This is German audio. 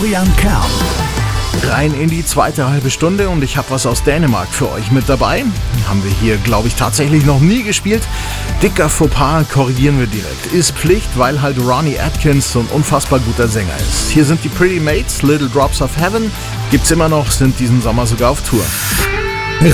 Florian Kern. Rein in die zweite halbe Stunde und ich habe was aus Dänemark für euch mit dabei. Haben wir hier, glaube ich, tatsächlich noch nie gespielt. Dicker Fauxpas, korrigieren wir direkt. Ist Pflicht, weil halt Ronnie Atkins so ein unfassbar guter Sänger ist. Hier sind die Pretty Mates, Little Drops of Heaven. Gibt's immer noch, sind diesen Sommer sogar auf Tour.